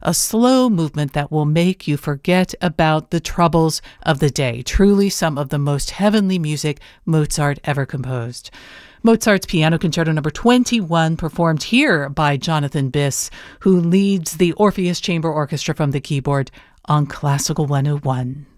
a slow movement that will make you forget about the troubles of the day. Truly some of the most heavenly music Mozart ever composed. Mozart's Piano Concerto No. 21, performed here by Jonathan Biss, who leads the Orpheus Chamber Orchestra from the keyboard on Classical 101.